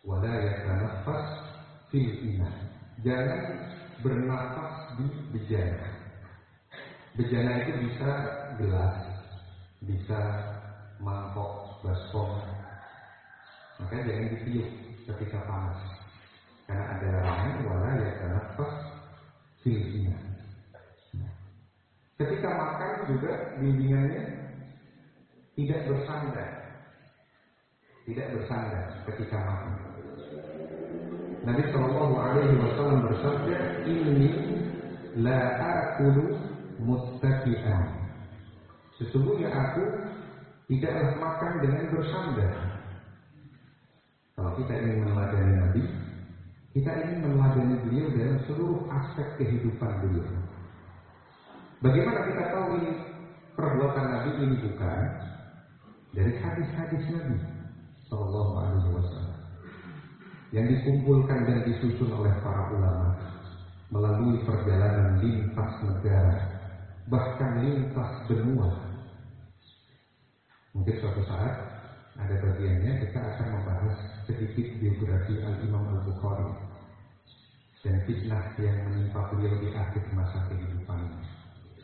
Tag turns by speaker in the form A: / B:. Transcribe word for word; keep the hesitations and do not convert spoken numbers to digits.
A: wala yatanaffas fil ina. Jangan bernafas di bejana. Bejana itu bisa gelas, bisa mangkok, baskom. Maka jangan ditiup ketika panas, karena ada larangan wala yatanaffas fil ina. Ketika makan juga bimbingannya tidak bersandar, tidak bersandar ketika makan. Nabi Shallallahu Alaihi Wasallam bersabda, "Inni la akulu muttaqian." Sesungguhnya aku tidaklah makan dengan bersandar. Kalau kita ingin meneladani Nabi, kita ingin meneladani beliau dalam seluruh aspek kehidupan beliau. Bagaimana kita tahu ini perbuatan Nabi ini bukan? Dari hadis-hadis Nabi Shallallahu Alaihi Wasallam yang dikumpulkan dan disusun oleh para ulama melalui perjalanan lintas negara, bahkan lintas benua. Mungkin suatu saat ada bagiannya kita akan membahas sedikit biografi Al-Imam Al-Bukhari dan fitnah yang menimpa beliau di akhir masa kehidupannya.